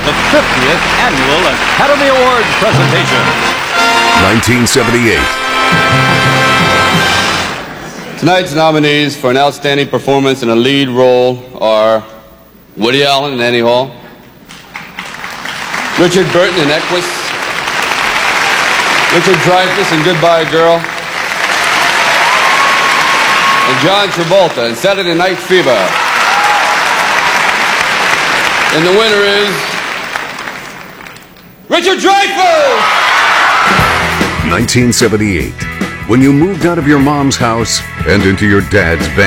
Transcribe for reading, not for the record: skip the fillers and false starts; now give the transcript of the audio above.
the 50th Annual Academy Awards presentation. 1978. Tonight's nominees for an outstanding performance in a lead role are Woody Allen in Annie Hall, Richard Burton in Equus, Richard Dreyfuss in Goodbye Girl, and John Travolta in Saturday Night Fever. And the winner is Richard Dreyfuss! 1978. When you moved out of your mom's house and into your dad's van.